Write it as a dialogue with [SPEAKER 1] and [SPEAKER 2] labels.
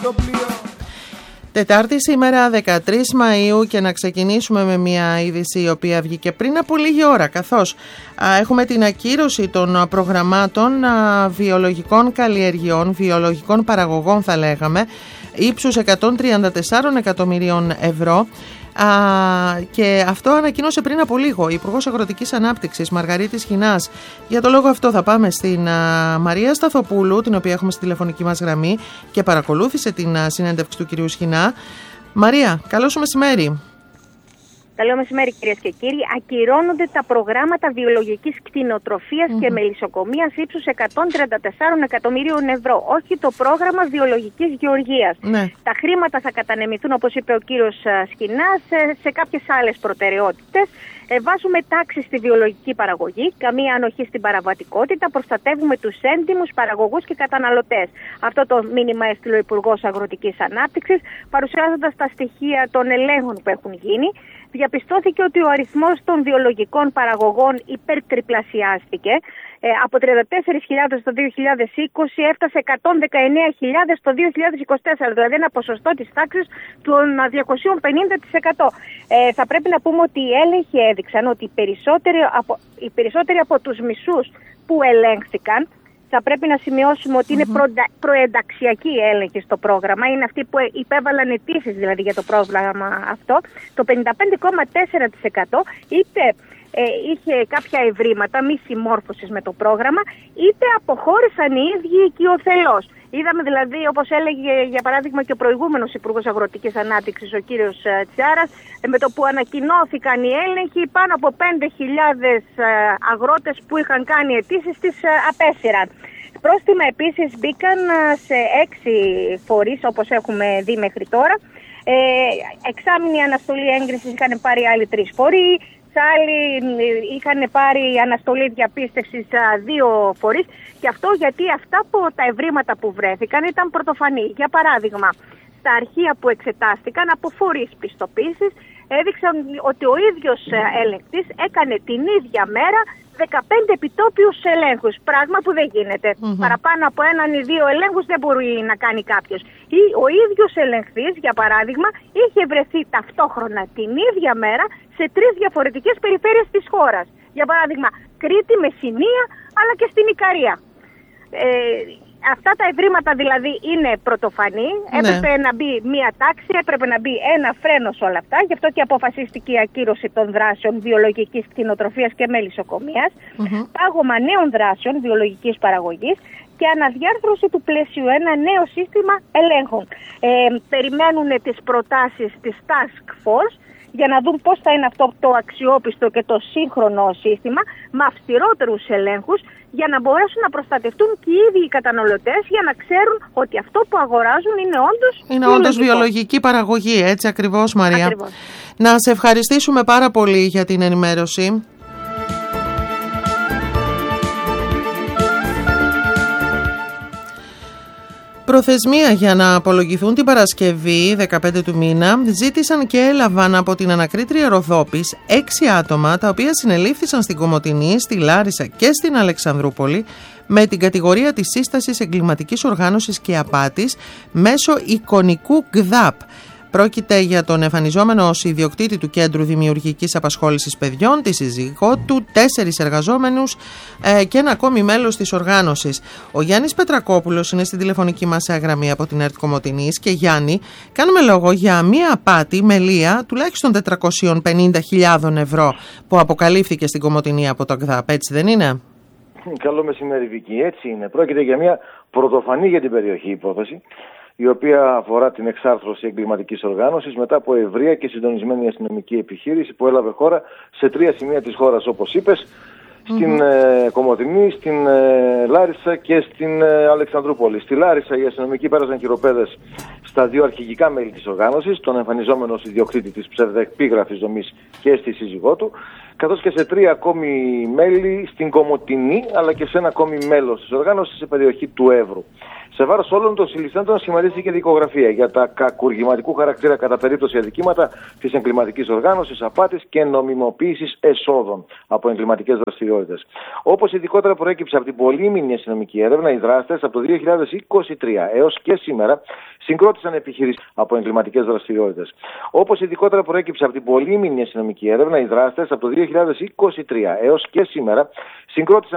[SPEAKER 1] Τετάρτη σήμερα 13 Μαΐου και να ξεκινήσουμε με μια είδηση η οποία βγήκε πριν από λίγη ώρα, καθώς έχουμε την ακύρωση των προγραμμάτων βιολογικών καλλιεργειών, βιολογικών παραγωγών θα λέγαμε, ύψους 134 εκατομμυρίων ευρώ. Και αυτό ανακοίνωσε πριν από λίγο η Υπουργός Αγροτικής Ανάπτυξης Μαργαρίτης Χινάς. Για το λόγο αυτό θα πάμε στην Μαρία Σταθοπούλου, την οποία έχουμε στη τηλεφωνική μας γραμμή και παρακολούθησε την συνέντευξη του κυρίου Σχοινά. Μαρία, καλό σου μεσημέρι.
[SPEAKER 2] Καλό μεσημέρι, κυρίες και κύριοι. Ακυρώνονται τα προγράμματα βιολογικής κτηνοτροφίας και μελισσοκομείας ύψους 134 εκατομμυρίων ευρώ. Όχι το πρόγραμμα βιολογικής γεωργίας.
[SPEAKER 1] Ναι.
[SPEAKER 2] Τα χρήματα θα κατανεμηθούν, όπως είπε ο κύριος Σχοινάς, σε κάποιες άλλες προτεραιότητες. Βάζουμε τάξη στη βιολογική παραγωγή, καμία ανοχή στην παραβατικότητα, προστατεύουμε τους έντιμους παραγωγούς και καταναλωτές. Αυτό το μήνυμα έστειλε ο Υπουργός Αγροτικής Ανάπτυξης, παρουσιάζοντας τα στοιχεία των ελέγχων που έχουν γίνει. Διαπιστώθηκε ότι ο αριθμός των βιολογικών παραγωγών υπερτριπλασιάστηκε. Από 34.000 το 2020 έφτασε 119.000 το 2024, δηλαδή ένα ποσοστό της τάξης των 250%. Θα πρέπει να πούμε ότι οι έλεγχοι έδειξαν ότι οι περισσότεροι από τους μισούς που ελέγχθηκαν, θα πρέπει να σημειώσουμε ότι είναι προενταξιακή έλεγχη στο πρόγραμμα. Είναι αυτοί που υπέβαλαν αιτήσεις δηλαδή για το πρόγραμμα αυτό. Το 55,4% είτε είχε κάποια ευρήματα μη συμμόρφωσης με το πρόγραμμα, είτε αποχώρησαν οι ίδιοι οικειοθελώς. Είδαμε δηλαδή, όπως έλεγε για παράδειγμα και ο προηγούμενος Υπουργός Αγροτικής Ανάπτυξης, ο κύριος Τσιάρας, με το που ανακοινώθηκαν οι έλεγχοι, πάνω από 5.000 αγρότες που είχαν κάνει αιτήσεις τις απέσυραν. Πρόστιμα επίσης μπήκαν σε 6 φορείς, όπως έχουμε δει μέχρι τώρα. Εξάμηνη αναστολή έγκρισης είχαν πάρει άλλοι 3 φορείς. Άλλοι είχαν πάρει αναστολή διαπίστευσης 2 φορείς, και αυτό γιατί αυτά τα ευρήματα που βρέθηκαν ήταν πρωτοφανή. Για παράδειγμα, στα αρχεία που εξετάστηκαν από φορείς πιστοποίησης έδειξαν ότι ο ίδιος ελεγκτής έκανε την ίδια μέρα 15 επιτόπιους ελέγχους, πράγμα που δεν γίνεται. Παραπάνω από 1 ή 2 ελέγχους δεν μπορεί να κάνει κάποιος. Ή ο ίδιος ελεγκτής, για παράδειγμα, είχε βρεθεί ταυτόχρονα την ίδια μέρα σε 3 διαφορετικές περιφέρειες της χώρας. Για παράδειγμα, Κρήτη, Μεσσηνία, αλλά και στην Ικαρία. Αυτά τα ευρήματα δηλαδή είναι πρωτοφανή. Ναι. Έπρεπε να μπει μία τάξη, έπρεπε να μπει ένα φρένο σε όλα αυτά. Γι' αυτό και αποφασίστηκε η ακύρωση των δράσεων βιολογικής κτηνοτροφίας και μελισσοκομείας, πάγωμα νέων δράσεων βιολογικής παραγωγής και αναδιάρθρωση του πλαίσιου, ένα νέο σύστημα ελέγχων. Περιμένουν τις προτάσεις της Task Force για να δουν πώς θα είναι αυτό το αξιόπιστο και το σύγχρονο σύστημα, με αυστηρότερους ελέγχους, για να μπορέσουν να προστατευτούν και οι ίδιοι οι καταναλωτές, για να ξέρουν ότι αυτό που αγοράζουν είναι όντως
[SPEAKER 1] βιολογική παραγωγή. Έτσι ακριβώς, Μαρία.
[SPEAKER 2] Ακριβώς.
[SPEAKER 1] Να σε ευχαριστήσουμε πάρα πολύ για την ενημέρωση. Προθεσμία για να απολογηθούν την Παρασκευή 15 του μήνα ζήτησαν και έλαβαν από την ανακρίτρια Ροδόπης 6 άτομα, τα οποία συνελήφθησαν στην Κομοτηνή, στη Λάρισα και στην Αλεξανδρούπολη με την κατηγορία της σύστασης εγκληματικής οργάνωσης και απάτης μέσω εικονικού ΓΔΑΠ. Πρόκειται για τον εμφανιζόμενο ως ιδιοκτήτη του Κέντρου Δημιουργικής Απασχόλησης Παιδιών, τη σύζυγό του, 4 εργαζόμενους και ένα ακόμη μέλος της οργάνωσης. Ο Γιάννης Πετρακόπουλος είναι στην τηλεφωνική μας γραμμή από την ΕΡΤ Κομοτηνής. Και Γιάννη, κάνουμε λόγο για μία απάτη μελία τουλάχιστον 450.000 ευρώ που αποκαλύφθηκε στην Κομοτηνή από το ΚΔΑΠ, έτσι δεν είναι?
[SPEAKER 3] Καλό μεσημέρι, Βίκη. Έτσι είναι. Πρόκειται για μια πρωτοφανή για την περιοχή υπόθεση, η οποία αφορά την εξάρθρωση εγκληματικής οργάνωσης μετά από ευρεία και συντονισμένη αστυνομική επιχείρηση που έλαβε χώρα σε 3 σημεία της χώρας, όπως είπες, στην Κομοτηνή, στην Λάρισα και στην Αλεξανδρούπολη. Στη Λάρισα οι αστυνομικοί πέρασαν χειροπέδες στα 2 αρχηγικά μέλη της οργάνωσης, τον εμφανιζόμενο ως ιδιοκτήτη της ψευδεπίγραφης δομής και στη σύζυγό του, καθώς και σε 3 ακόμη μέλη στην Κομοτηνή, αλλά και σε ένα ακόμη μέλος της οργάνωσης σε περιοχή του Εύρου. Σε βάρος όλων των συλληφθέντων σχηματίστηκε δικογραφία για τα κακουργηματικού χαρακτήρα κατά περίπτωση αδικήματα της εγκληματικής οργάνωσης, απάτης και νομιμοποίησης εσόδων από εγκληματικές δραστηριότητες. Όπως ειδικότερα προέκυψε από την πολύμηνη αστυνομική έρευνα, οι δράστες από το 2023 έως και σήμερα συγκρότησαν επιχειρήσεις από εγκληματικές δραστηριότητες. Όπως ειδικότερα προέκυψε από την πολύμηνη αστυνομική έρευνα, οι δράστες από το 2023 έως και σήμερα συγκρότησαν